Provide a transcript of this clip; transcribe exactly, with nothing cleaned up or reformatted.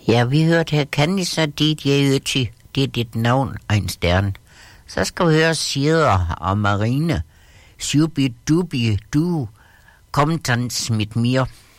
Ja, vi hørte her, kan I så dit Jøti, det er dit navn, en stjerne. Så skal vi høre Sider og Marine. Sjubi dubi du, kom dans mit mir.